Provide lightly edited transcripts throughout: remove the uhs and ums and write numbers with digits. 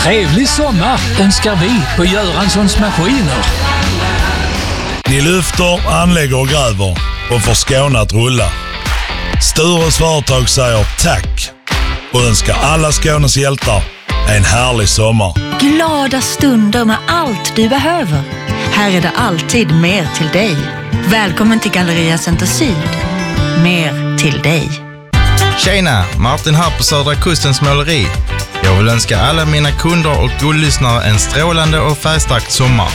Trevlig sommar önskar vi på Göranssons Maskiner. Ni lyfter, anlägger och gräver och får Skåne att rulla. Stures företag säger tack och önskar alla Skånes hjältar en härlig sommar. Glada stunder med allt du behöver. Här är det alltid mer till dig. Välkommen till Galleria Center Syd. Mer till dig. Tjena, Martin här på Södra Kustens måleri. Jag vill önska alla mina kunder och guldlyssnare en strålande och färgstark sommar.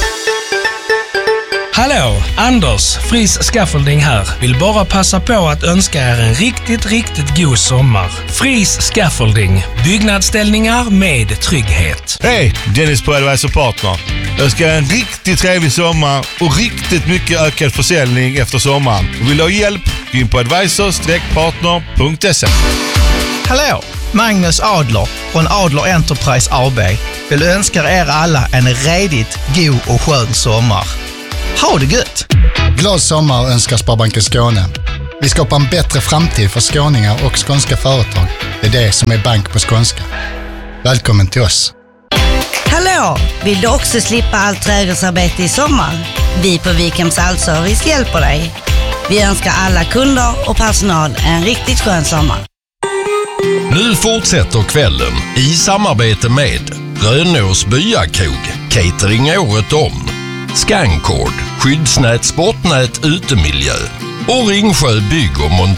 Hallå, Anders, Fris Scaffolding här. Vill bara passa på att önska er en riktigt god sommar. Fris Scaffolding, byggnadsställningar med trygghet. Hej, Dennis på Advisor Partner. Jag ska ha en riktigt trevlig sommar och riktigt mycket ökad försäljning efter sommaren. Vill du ha hjälp? Gå in på advisor-partner.se. Hallå, Magnus Adler från Adler Enterprise AB vill önska er alla en redigt god och skön sommar. Ha det gött! Glad sommar önskar Sparbanken Skåne. Vi skapar en bättre framtid för skåningar och skånska företag. Det är det som är bank på skånska. Välkommen till oss. Hallå! Vill du också slippa allt trädgårdsarbete i sommar? Vi på Wikhems Allservice hjälper dig. Vi önskar alla kunder och personal en riktigt skön sommar. Nu fortsätter kvällen i samarbete med Rönås Byakog, catering året om, Scancord, skyddsnät, sportnät, utemiljö och Ringsjö bygg och montering.